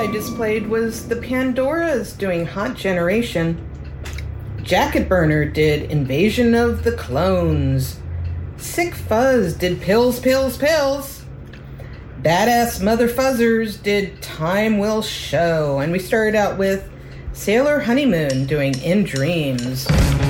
I just played was the Pandoras doing Hot Generation. Jacket Burner did Invasion of the Clones. Sick Fuzz did Pills, Pills, Pills. Badass Mother Fuzzers did Time Will Show. And we started out with Sailor Honeymoon doing In Dreams.